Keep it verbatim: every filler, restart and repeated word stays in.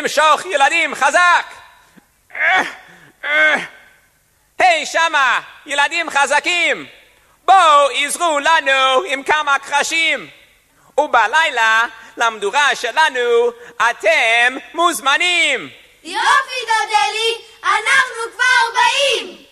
למשוך ילדים חזק. היי שמה, ילדים חזקים, בואו עזרו לנו עם כמה קרשים. ובלילה למדורה שלנו אתם מוזמנים. יופי דודלי, אנחנו כבר באים.